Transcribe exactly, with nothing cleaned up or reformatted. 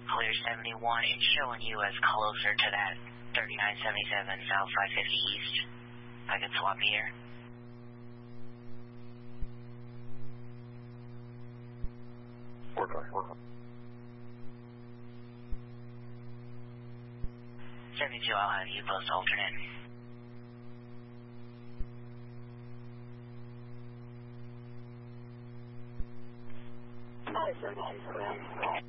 clear seventy-one. It's showing you as closer to that thirty-nine seventy-seven South five fifty East. I could swap here. Work on, work on. seventy-two, I'll have you post alternate. Hi, seventy-two.